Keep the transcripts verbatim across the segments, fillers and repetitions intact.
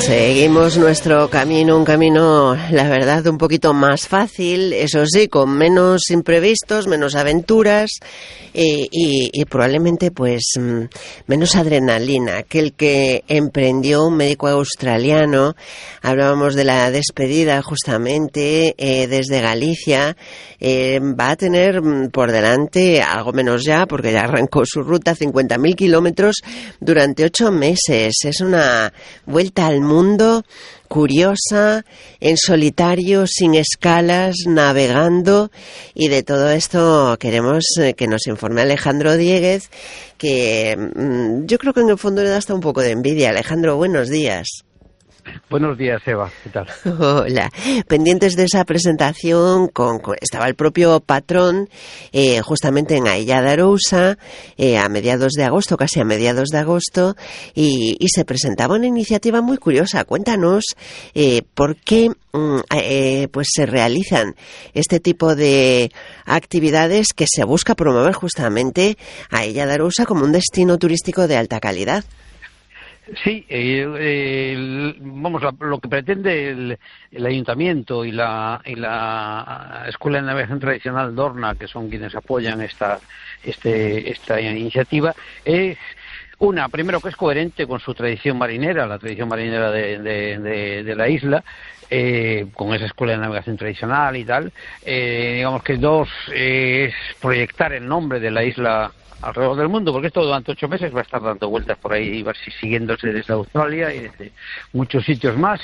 Seguimos nuestro camino, un camino, la verdad, un poquito más fácil, eso sí, con menos imprevistos, menos aventuras y, y, y probablemente pues menos adrenalina que el que emprendió un médico australiano. Hablábamos de la despedida justamente eh, desde Galicia. Eh, va a tener por delante algo menos ya, porque ya arrancó su ruta, cincuenta mil kilómetros durante ocho meses. Es una vuelta al mundo curiosa, en solitario, sin escalas, navegando, y de todo esto queremos que nos informe Alejandro Dieguez, que mmm, yo creo que en el fondo le da hasta un poco de envidia. Alejandro, buenos días. Buenos días, Eva. ¿Qué tal? Hola. Pendientes de esa presentación, con, con estaba el propio patrón, eh, justamente en a Illa de Arousa, eh, a mediados de agosto, casi a mediados de agosto, y, y se presentaba una iniciativa muy curiosa. Cuéntanos eh, por qué mm, eh, pues se realizan este tipo de actividades que se busca promover justamente a Illa de Arousa como un destino turístico de alta calidad. Sí, eh, eh, vamos, la, lo que pretende el, el Ayuntamiento y la, y la Escuela de Navegación Tradicional Dorna, que son quienes apoyan esta, este, esta iniciativa, es una, primero, que es coherente con su tradición marinera, la tradición marinera de, de, de, de la isla, eh, con esa Escuela de Navegación Tradicional y tal. Eh, digamos que dos, eh, es proyectar el nombre de la isla alrededor del mundo, porque esto durante ocho meses va a estar dando vueltas por ahí y va a ir siguiéndose desde Australia y desde muchos sitios más.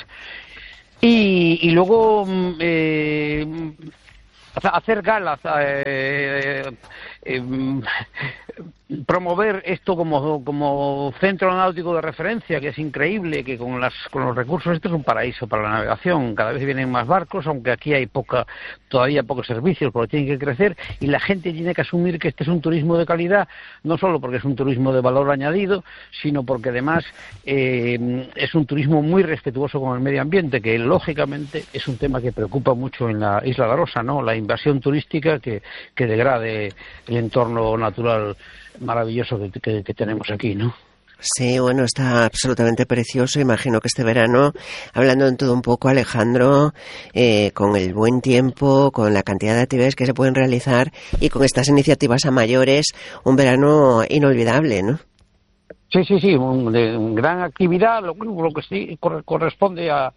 Y, y luego eh, hacer galas, eh, eh, promover esto como, como centro náutico de referencia, que es increíble, que con, las, con los recursos esto es un paraíso para la navegación. Cada vez vienen más barcos, aunque aquí hay poca, todavía pocos servicios, porque tienen que crecer, y la gente tiene que asumir que este es un turismo de calidad, no solo porque es un turismo de valor añadido, sino porque además eh, es un turismo muy respetuoso con el medio ambiente, que lógicamente es un tema que preocupa mucho en la isla de Arousa, ¿no? La invasión turística que, que degrade el entorno natural maravilloso que, que, que tenemos aquí, ¿no? Sí, bueno, está absolutamente precioso. Imagino que este verano, hablando en todo un poco, Alejandro, eh, con el buen tiempo, con la cantidad de actividades que se pueden realizar y con estas iniciativas a mayores, un verano inolvidable, ¿no? Sí, sí, sí, un, de, un gran actividad, lo, lo que sí corresponde a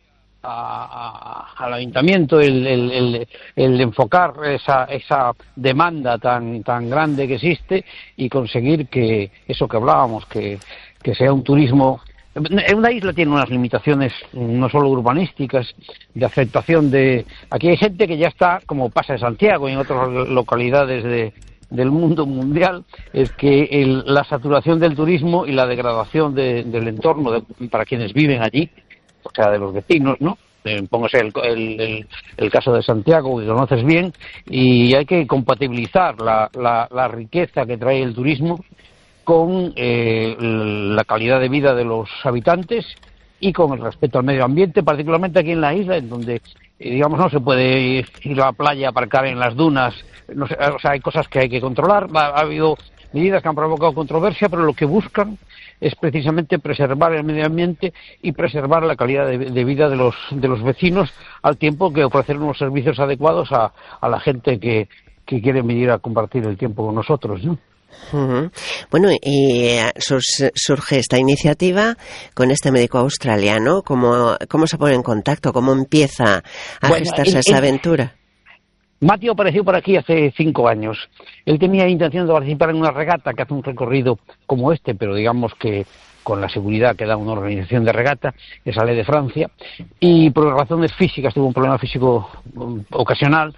A, a, al ayuntamiento el, el, el, el enfocar esa, esa demanda tan tan grande que existe y conseguir que eso que hablábamos, que, que sea un turismo. Una isla tiene unas limitaciones no solo urbanísticas, de aceptación de. Aquí hay gente que ya está, como pasa en Santiago y en otras localidades de del mundo mundial, es que el, la saturación del turismo y la degradación de, del entorno de, para quienes viven allí, o sea, de los vecinos, ¿no? Eh, póngase el, el, el, el caso de Santiago, que conoces bien, y hay que compatibilizar la, la, la riqueza que trae el turismo con eh, la calidad de vida de los habitantes y con el respeto al medio ambiente, particularmente aquí en la isla, en donde, eh, digamos, no se puede ir a la playa, aparcar en las dunas, no sé, o sea, hay cosas que hay que controlar. Ha, ha habido medidas que han provocado controversia, pero lo que buscan es precisamente preservar el medio ambiente y preservar la calidad de, de vida de los de los vecinos, al tiempo que ofrecer unos servicios adecuados a, a la gente que, que quiere venir a compartir el tiempo con nosotros, ¿no? Uh-huh. Bueno, y surge esta iniciativa con este médico australiano. ¿Cómo, cómo se pone en contacto? ¿Cómo empieza a bueno, gestarse el, esa el... aventura? Mati apareció por aquí hace cinco años. Él tenía intención de participar en una regata que hace un recorrido como este, pero digamos que con la seguridad que da una organización de regata, que sale de Francia, y por razones físicas tuvo un problema físico ocasional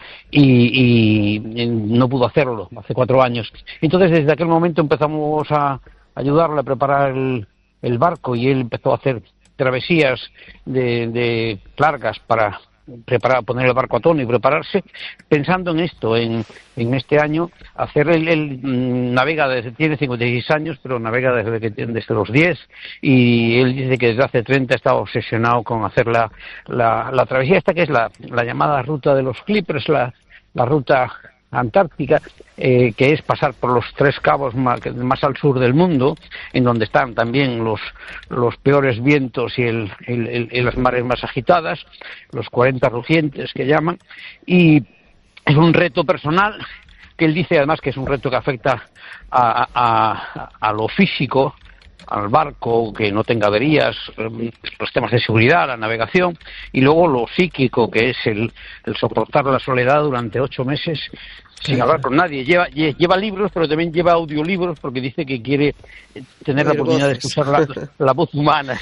y, y no pudo hacerlo hace cuatro años. Entonces, desde aquel momento empezamos a ayudarle a preparar el, el barco, y él empezó a hacer travesías de, de largas para preparar, poner el barco a tono y prepararse, pensando en esto, en, en este año, hacer el, el navega desde, tiene cincuenta y seis años, pero navega desde, que, desde los diez, y él dice que desde hace treinta está obsesionado con hacer la, la, la travesía esta, que es la, la llamada ruta de los Clippers, la, la ruta Antártica, eh, que es pasar por los tres cabos más, más al sur del mundo, en donde están también los, los peores vientos y, el, el, el, y las mares más agitadas, los cuarenta rugientes que llaman, y es un reto personal que él dice además que es un reto que afecta a, a, a lo físico, al barco, que no tenga averías, los temas de seguridad, la navegación, y luego lo psíquico, que es el, el soportar la soledad durante ocho meses sin hablar con nadie. Lleva, lleva libros, pero también lleva audiolibros, porque dice que quiere tener la oportunidad de escuchar la, la voz humana.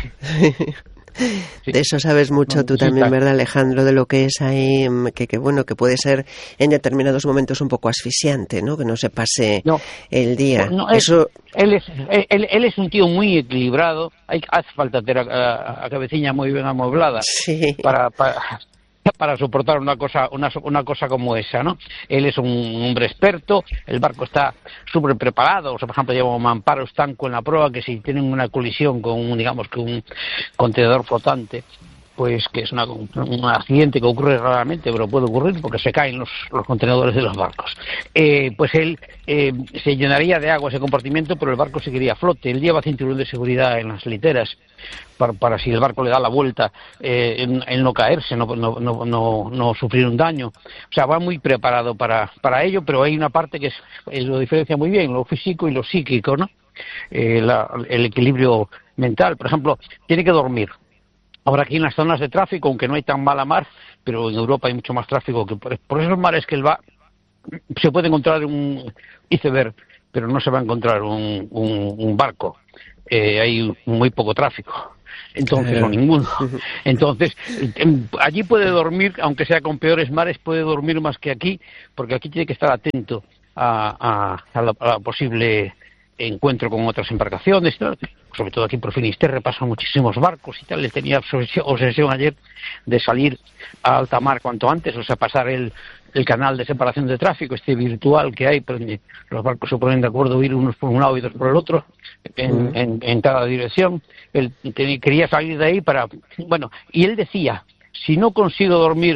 Sí. De eso sabes mucho no, tú sí, también, ¿verdad, Alejandro? De lo que es ahí, que, que bueno, que puede ser en determinados momentos un poco asfixiante, ¿no? Que no se pase no, el día. No, eso... él, es, él, él es un tío muy equilibrado. Hay, hace falta tener a, a cabecilla muy bien amueblada sí. para... para... para soportar una cosa una, una cosa como esa, ¿no? Él es un hombre experto, el barco está súper preparado, o sea, por ejemplo, lleva un mamparo estanco en la proa, que si tienen una colisión con, un, digamos, que un contenedor flotante, pues que es una, un accidente que ocurre raramente, pero puede ocurrir porque se caen los, los contenedores de los barcos. Eh, pues él eh, se llenaría de agua ese compartimiento, pero el barco seguiría a flote. Él lleva cinturón de seguridad en las literas para, para si el barco le da la vuelta, eh, en, en no caerse, no, no, no, no, no sufrir un daño. O sea, va muy preparado para, para ello, pero hay una parte que es, es, lo diferencia muy bien, lo físico y lo psíquico, ¿no? Eh, la, el equilibrio mental. Por ejemplo, tiene que dormir. Ahora aquí en las zonas de tráfico, aunque no hay tan mala mar, pero en Europa hay mucho más tráfico, que por, por esos mares que él va, se puede encontrar un iceberg, pero no se va a encontrar un, un, un barco. Eh, hay muy poco tráfico, entonces, o ninguno. Entonces, allí puede dormir, aunque sea con peores mares, puede dormir más que aquí, porque aquí tiene que estar atento a, a, a, la, a la posible encuentro con otras embarcaciones, ¿no? Sobre todo aquí por Finisterre pasan muchísimos barcos y tal. Le tenía obsesión, obsesión ayer de salir a alta mar cuanto antes, o sea, pasar el, el canal de separación de tráfico, este virtual que hay, pues los barcos se ponen de acuerdo ir unos por un lado y otros por el otro, en, mm. en, en cada dirección. Él tenía, quería salir de ahí para... Bueno, y él decía, si no consigo dormir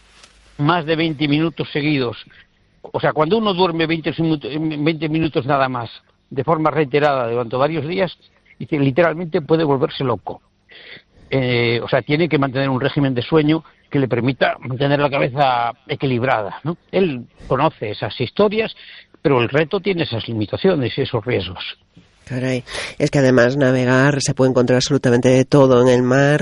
más de veinte minutos seguidos, o sea, cuando uno duerme veinte minutos, veinte minutos nada más, de forma reiterada durante varios días, dice, literalmente puede volverse loco. Eh, o sea, tiene que mantener un régimen de sueño que le permita mantener la cabeza equilibrada, ¿no? Él conoce esas historias, pero el reto tiene esas limitaciones y esos riesgos. Caray, es que además navegar se puede encontrar absolutamente de todo en el mar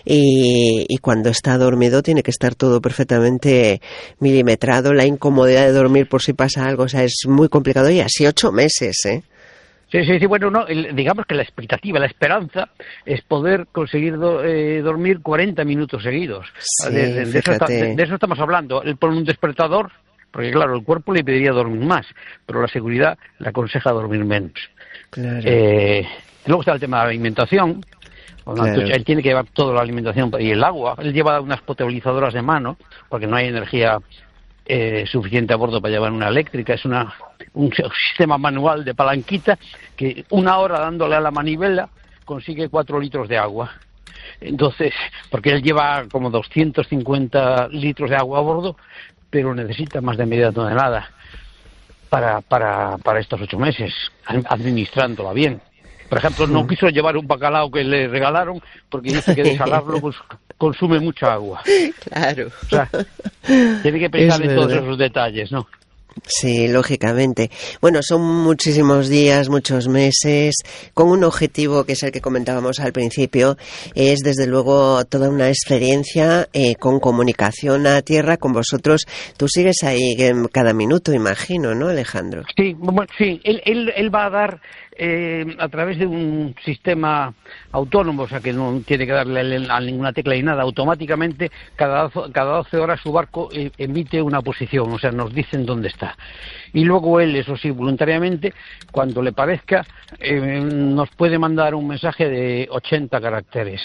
y, y cuando está dormido tiene que estar todo perfectamente milimetrado, la incomodidad de dormir por si pasa algo, o sea, es muy complicado y así ocho meses, ¿eh? Sí, sí, sí, bueno, no, el, digamos que la expectativa, la esperanza es poder conseguir do, eh, dormir cuarenta minutos seguidos. Sí, de, de, de, eso está, de, de eso estamos hablando. Él pone un despertador, porque claro, el cuerpo le pediría dormir más, pero la seguridad le aconseja dormir menos. Claro. Eh, luego está el tema de la alimentación. Claro. Él tiene que llevar toda la alimentación y el agua. Él lleva unas potabilizadoras de mano, porque no hay energía eh, suficiente a bordo para llevar una eléctrica. Es una un sistema manual de palanquita que una hora dándole a la manivela consigue cuatro litros de agua. Entonces, porque él lleva como doscientos cincuenta litros de agua a bordo, pero necesita más de media tonelada para, para, para estos ocho meses, administrándola bien. Por ejemplo, no quiso llevar un bacalao que le regalaron porque dice que desalarlo pues, consume mucha agua. Claro. O sea, tiene que pensar en todos esos detalles, ¿no? Sí, lógicamente. Bueno, son muchísimos días, muchos meses, con un objetivo que es el que comentábamos al principio, es desde luego toda una experiencia eh, con comunicación a tierra con vosotros. Tú sigues ahí cada minuto, imagino, ¿no, Alejandro? Sí, bueno, sí, él, él, él va a dar eh, a través de un sistema autónomo, o sea que no tiene que darle a ninguna tecla ni nada, automáticamente cada, cada doce horas su barco eh, emite una posición, o sea, nos dicen dónde está. Y luego él, eso sí, voluntariamente, cuando le parezca, eh, nos puede mandar un mensaje de ochenta caracteres.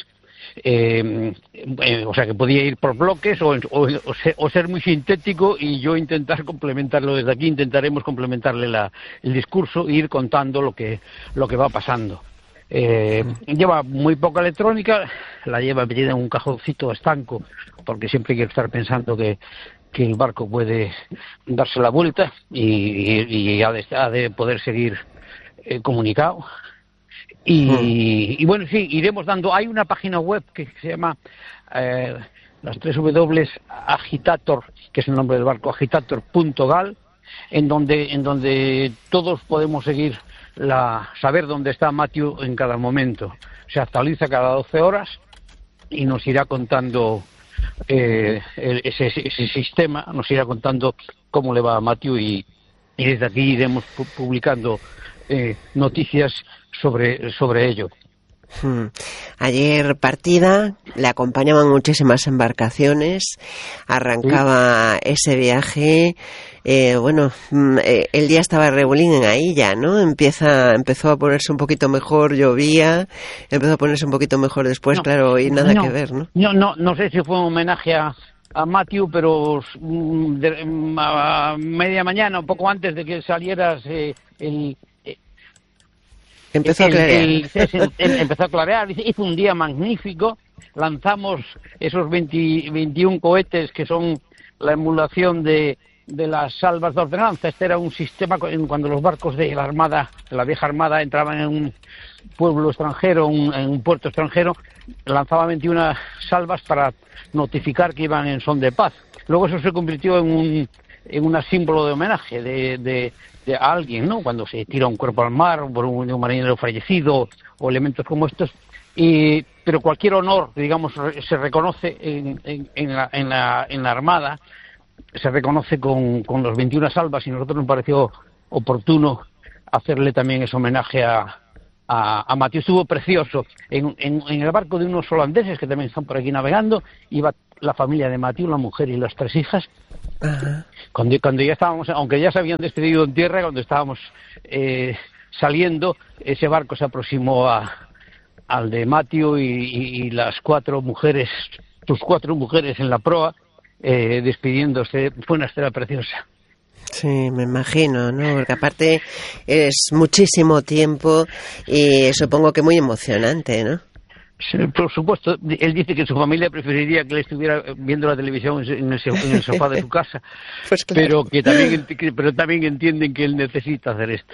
Eh, eh, o sea que podía ir por bloques o, o, o, ser, o ser muy sintético y yo intentar complementarlo desde aquí. Intentaremos complementarle la, el discurso e ir contando lo que, lo que va pasando. Eh, lleva muy poca electrónica, la lleva metida en un cajoncito estanco porque siempre hay que estar pensando que, que el barco puede darse la vuelta y, y, y ha, de, ha de poder seguir eh, comunicado. Y, y bueno, sí, iremos dando. Hay una página web que se llama eh, las tres W Agitator, que es el nombre del barco, agitator punto gal, en donde en donde todos podemos seguir la saber dónde está Matthew en cada momento. Se actualiza cada doce horas y nos irá contando eh, ese, ese sistema, nos irá contando cómo le va a Matthew, y, y desde aquí iremos pu publicando eh, noticias sobre sobre ello. Hmm. Ayer partida, le acompañaban muchísimas embarcaciones, arrancaba sí. ese viaje, eh, bueno, eh, el día estaba regulín ahí ya, ¿no? Empieza, empezó a ponerse un poquito mejor, llovía, empezó a ponerse un poquito mejor después, no, claro, y nada no, que ver, ¿no? No, no, no sé si fue un homenaje a, a Matthew, pero de, a media mañana, un poco antes de que salieras eh, el... Empezó a clarear. El, el, el, empezó a clarear, hizo un día magnífico, lanzamos esos veinte, veintiún cohetes que son la emulación de, de las salvas de ordenanza. Este era un sistema cuando los barcos de la Armada, de la vieja Armada, entraban en un pueblo extranjero, un, en un puerto extranjero, lanzaban veintiuna salvas para notificar que iban en son de paz. Luego eso se convirtió en un en un símbolo de homenaje de, de, de a alguien, ¿no? Cuando se tira un cuerpo al mar por un, un marinero fallecido o elementos como estos. Y, pero cualquier honor, digamos, se reconoce en, en, en, la, en, la, en la Armada, se reconoce con, con los veintiuna salvas, y a nosotros nos pareció oportuno hacerle también ese homenaje a, a, a Matthew. Estuvo precioso. En, en, en el barco de unos holandeses que también están por aquí navegando, iba la familia de Matthew, la mujer y las tres hijas. Ajá. Cuando, cuando ya estábamos, aunque ya se habían despedido en tierra, cuando estábamos eh, saliendo, ese barco se aproximó a, al de Matthew y, y, y las cuatro mujeres, sus cuatro mujeres en la proa, eh, despidiéndose. Fue una escena preciosa. Sí, me imagino, ¿no? Porque aparte es muchísimo tiempo y supongo que muy emocionante, ¿no? Por supuesto, él dice que su familia preferiría que él estuviera viendo la televisión en el, en el sofá de su casa, pues claro. pero que también, que, pero también entienden que él necesita hacer esto.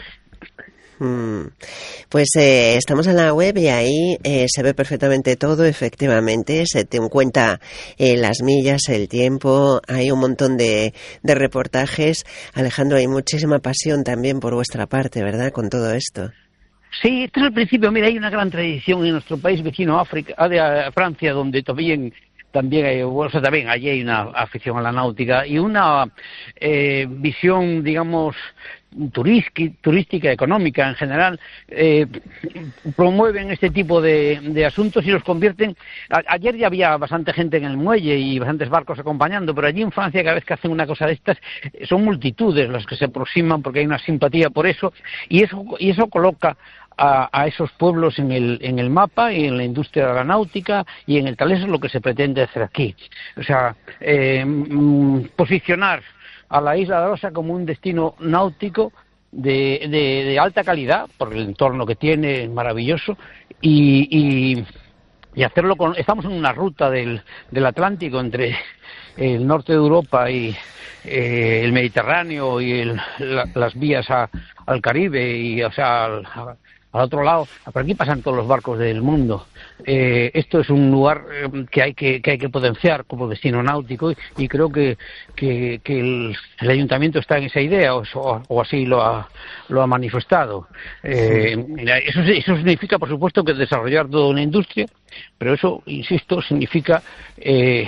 Pues eh, estamos en la web y ahí eh, se ve perfectamente todo, efectivamente, se te cuenta eh, las millas, el tiempo, hay un montón de, de reportajes. Alejandro, hay muchísima pasión también por vuestra parte, ¿verdad?, con todo esto. Sí, esto es el principio. Mira, hay una gran tradición en nuestro país vecino, África, de Francia, donde también también hay, o sea, también allí hay una afición a la náutica y una eh, visión, digamos, turística, económica en general. Eh, promueven este tipo de, de asuntos y los convierten. A, ayer ya había bastante gente en el muelle y bastantes barcos acompañando, pero allí en Francia, cada vez que hacen una cosa de estas, son multitudes las que se aproximan porque hay una simpatía por eso, y eso, y eso coloca A, a esos pueblos en el, en el mapa y en la industria de la náutica y en el tal. Eso es lo que se pretende hacer aquí. O sea, eh, mm, posicionar a la isla de Arosa como un destino náutico de, de, de alta calidad, por el entorno que tiene, maravilloso, y, y, y hacerlo con... Estamos en una ruta del, del Atlántico entre el norte de Europa y eh, el Mediterráneo y el, la, las vías a, al Caribe, y o sea... Al, a, al otro lado, por aquí pasan todos los barcos del mundo. Eh, esto es un lugar eh, que hay que, que hay que potenciar como destino náutico, y, y creo que, que, que el, el ayuntamiento está en esa idea, o, o así lo ha, lo ha manifestado. Eh, eso, eso significa, por supuesto, que desarrollar toda una industria, pero eso, insisto, significa eh,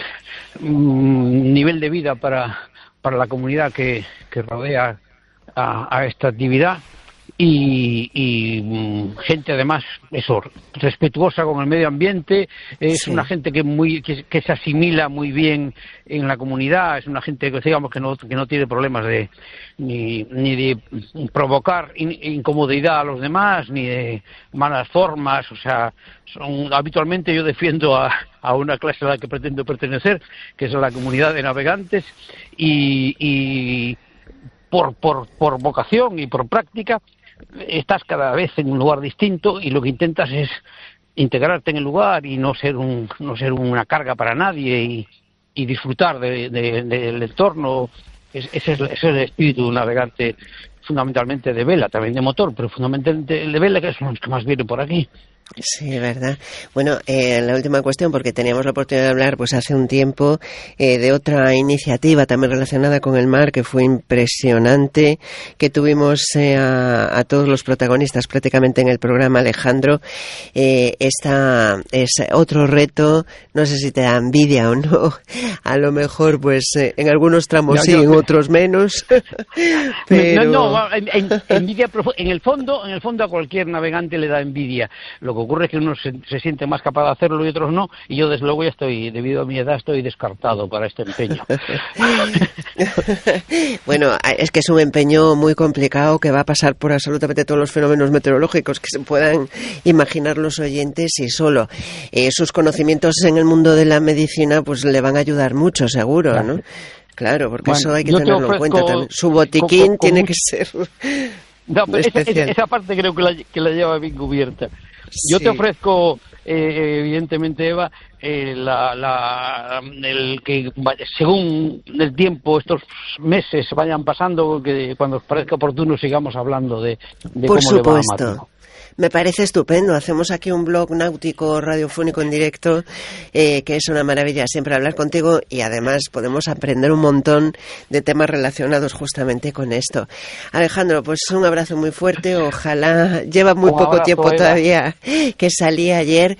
un nivel de vida para, para la comunidad que, que rodea a, a esta actividad. Y, y gente además eso, respetuosa con el medio ambiente, es sí. una gente que muy que, que se asimila muy bien en la comunidad, es una gente que digamos que no que no tiene problemas de ni, ni de provocar in, incomodidad a los demás, ni de malas formas. O sea, son, habitualmente yo defiendo a, a una clase a la que pretendo pertenecer, que es la comunidad de navegantes, y, y por, por, por vocación y por práctica estás cada vez en un lugar distinto, y lo que intentas es integrarte en el lugar y no ser un no ser una carga para nadie, y, y disfrutar de, de, de, del entorno. Es, ese, es, ese es el espíritu de un navegante, fundamentalmente de vela, también de motor, pero fundamentalmente de vela, que es lo que más viene por aquí. Sí, verdad. Bueno, eh, la última cuestión, porque teníamos la oportunidad de hablar pues hace un tiempo eh, de otra iniciativa también relacionada con el mar, que fue impresionante, que tuvimos eh, a, a todos los protagonistas prácticamente en el programa. Alejandro, eh, esta es otro reto, no sé si te da envidia o no, a lo mejor pues eh, en algunos tramos no, sí, yo, en otros menos, pero... No, no, en, en, envidia, en el fondo, en el fondo a cualquier navegante le da envidia. Lo Lo que ocurre es que uno se, se siente más capaz de hacerlo y otros no, y yo desde luego ya estoy, debido a mi edad, estoy descartado para este empeño. Bueno, es que es un empeño muy complicado que va a pasar por absolutamente todos los fenómenos meteorológicos que se puedan imaginar los oyentes, y solo eh, sus conocimientos en el mundo de la medicina pues le van a ayudar mucho, seguro, claro. ¿no? Claro, porque bueno, eso hay que tenerlo ofrezco, en cuenta también. Su botiquín con, con, tiene con... que ser no, pero esa, esa, esa parte creo que la, que la lleva bien cubierta. Yo sí. te ofrezco, eh, evidentemente, Eva, eh, la, la, el que según el tiempo, estos meses vayan pasando, que cuando os parezca oportuno sigamos hablando de, de Por cómo supuesto. le va a Mateo. Me parece estupendo. Hacemos aquí un blog náutico radiofónico en directo, eh, que es una maravilla siempre hablar contigo, y además podemos aprender un montón de temas relacionados justamente con esto. Alejandro, pues un abrazo muy fuerte. Ojalá, lleva muy un poco abrazo, tiempo Eva. Todavía que salí ayer,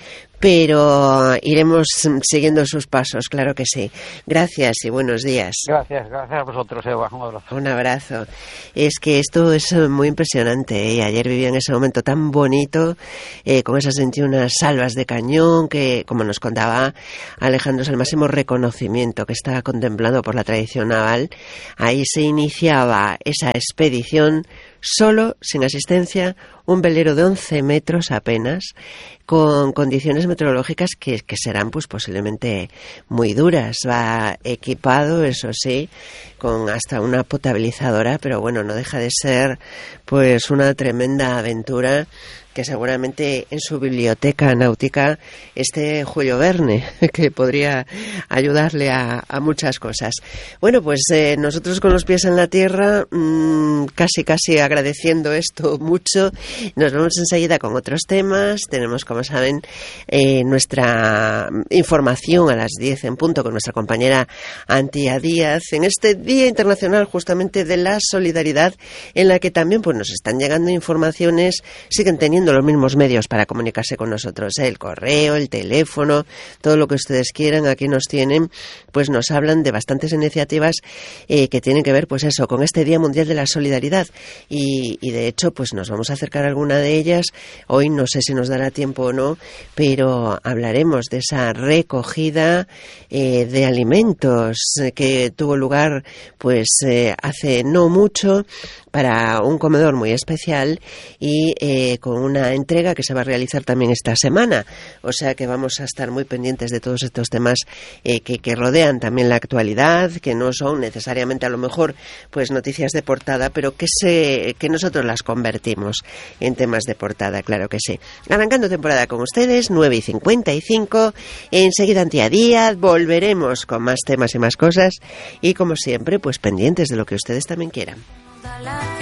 pero iremos siguiendo sus pasos, claro que sí. Gracias y buenos días. Gracias, gracias a vosotros, Eva. Un abrazo. Un abrazo. Es que esto es muy impresionante, ¿eh? Ayer viví en ese momento tan bonito, eh, con esas veintiuna salvas de cañón, que, como nos contaba Alejandro, es el máximo reconocimiento que está contemplado por la tradición naval. Ahí se iniciaba esa expedición solo, sin asistencia, un velero de once metros apenas, con condiciones meteorológicas que, que serán pues posiblemente muy duras. Va equipado, eso sí, con hasta una potabilizadora, pero bueno, no deja de ser pues una tremenda aventura, que seguramente en su biblioteca náutica esté Julio Verne, que podría ayudarle a, a muchas cosas. Bueno, pues eh, nosotros con los pies en la tierra, mmm, casi casi agradeciendo esto mucho, nos vemos enseguida con otros temas. Tenemos, como saben, eh, nuestra información a las diez en punto con nuestra compañera Antía Díaz, en este Día Internacional justamente de la Solidaridad, en la que también pues nos están llegando informaciones, siguen teniendo los mismos medios para comunicarse con nosotros, ¿eh? El correo, el teléfono, todo lo que ustedes quieran, aquí nos tienen, pues nos hablan de bastantes iniciativas eh, que tienen que ver, pues eso, con este Día Mundial de la Solidaridad, y, y de hecho, pues nos vamos a acercar a alguna de ellas. Hoy no sé si nos dará tiempo o no, pero hablaremos de esa recogida eh, de alimentos eh, que tuvo lugar, pues eh, hace no mucho, para un comedor muy especial, y eh, con una entrega que se va a realizar también esta semana. O sea que vamos a estar muy pendientes de todos estos temas eh, que, que rodean también la actualidad, que no son necesariamente a lo mejor pues noticias de portada, pero que se que nosotros las convertimos en temas de portada, claro que sí. Arrancando temporada con ustedes, nueve y cincuenta y cinco, enseguida Antía Díaz, volveremos con más temas y más cosas, y como siempre, pues pendientes de lo que ustedes también quieran.